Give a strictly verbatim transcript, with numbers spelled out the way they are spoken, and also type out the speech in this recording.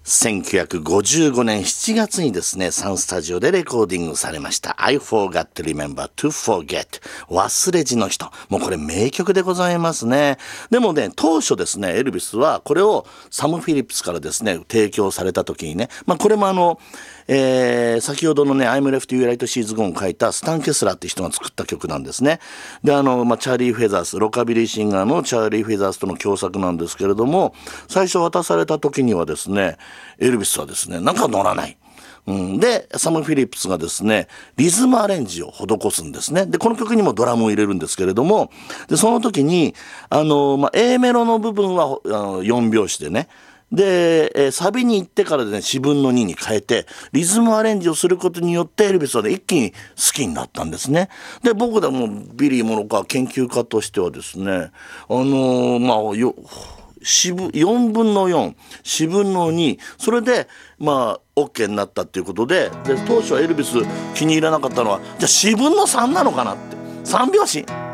せんきゅうひゃくごじゅうごねんしちがつにですね、サンスタジオでレコーディングされました I forgot to remember to forget 忘れじの人。もうこれ名曲でございますね。でもね、当初ですね、エルビスはこれをサム・フィリップスからですね、提供された時にね、まあこれもあの、えー、先ほどのね I'm left you right she's gone を書いたスタン・ケスラーって人が作った曲なんですね。で、あの、まあチャーリー・フェザース、ロカビリーシンガーのチャーリー・フェザースとの共作なんですけれども、最初渡された時にはですね、エルビスはですね、なんか乗らない。うん、で、サム・フィリップスがですね、リズムアレンジを施すんですね。で、この曲にもドラムを入れるんですけれども、で、その時に、あの、まあ、A メロの部分はあのよんびょうしでね、で、えー、サビに行ってからでね、よんぶんのにに変えて、リズムアレンジをすることによって、エルビスはね、一気に好きになったんですね。で、僕でもビリー・モロカー研究家としてはですね、あのー、まあ、よ、よんぶんのよん、よんぶんのに、それでまあ OK になったっていうことで、で当初はエルビス気に入らなかったのは、じゃあよんぶんのさんなのかなって、さんびょうし